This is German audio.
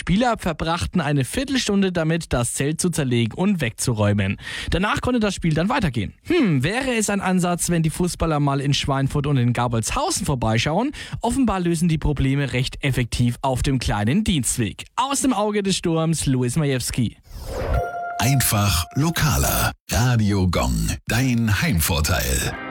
Spieler verbrachten eine Viertelstunde damit, das Zelt zu zerlegen und wegzuräumen. Danach konnte das Spiel dann weitergehen. Wäre es ein Ansatz, wenn die Fußballer mal in Schweinfurt und in Gabolzhausen vorbeischauen? Offenbar lösen die Probleme recht effektiv auf dem kleinen Dienstweg. Aus dem Auge des Sturms, Luis Majewski. Einfach lokaler. Radio Gong, dein Heimvorteil.